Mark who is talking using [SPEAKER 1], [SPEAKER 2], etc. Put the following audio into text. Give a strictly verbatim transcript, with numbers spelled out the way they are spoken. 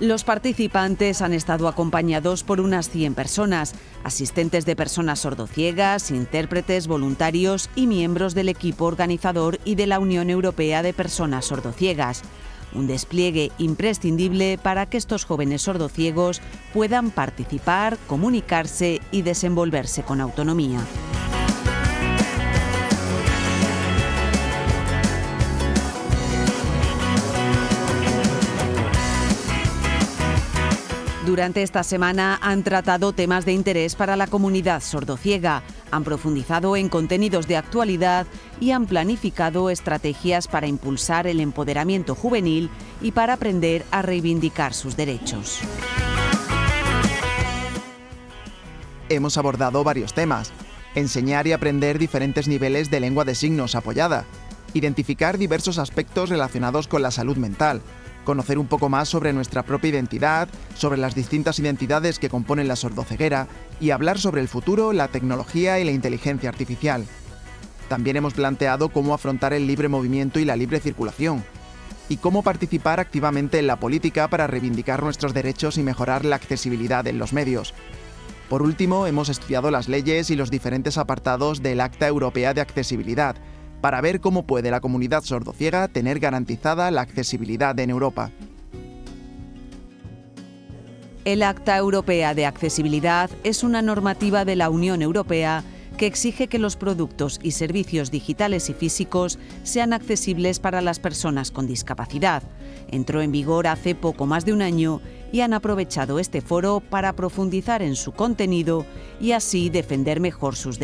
[SPEAKER 1] Los participantes han estado acompañados por unas cien personas, asistentes de personas sordociegas, intérpretes, voluntarios y miembros del equipo organizador y de la Unión Europea de Personas Sordociegas. Un despliegue imprescindible para que estos jóvenes sordociegos puedan participar, comunicarse y desenvolverse con autonomía. Durante esta semana han tratado temas de interés para la comunidad sordociega, han profundizado en contenidos de actualidad y han planificado estrategias para impulsar el empoderamiento juvenil y para aprender a reivindicar sus derechos.
[SPEAKER 2] Hemos abordado varios temas: enseñar y aprender diferentes niveles de lengua de signos apoyada, identificar diversos aspectos relacionados con la salud mental, conocer un poco más sobre nuestra propia identidad, sobre las distintas identidades que componen la sordoceguera y hablar sobre el futuro, la tecnología y la inteligencia artificial. También hemos planteado cómo afrontar el libre movimiento y la libre circulación, y cómo participar activamente en la política para reivindicar nuestros derechos y mejorar la accesibilidad en los medios. Por último, hemos estudiado las leyes y los diferentes apartados del Acta Europea de Accesibilidad, para ver cómo puede la comunidad sordociega tener garantizada la accesibilidad en Europa.
[SPEAKER 1] El Acta Europea de Accesibilidad es una normativa de la Unión Europea que exige que los productos y servicios digitales y físicos sean accesibles para las personas con discapacidad. Entró en vigor hace poco más de un año y han aprovechado este foro para profundizar en su contenido y así defender mejor sus derechos.